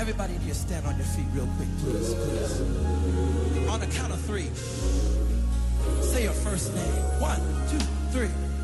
Everybody in here stand on your feet real quick, please, please. On the count of three, say your first name. 1, 2, 3.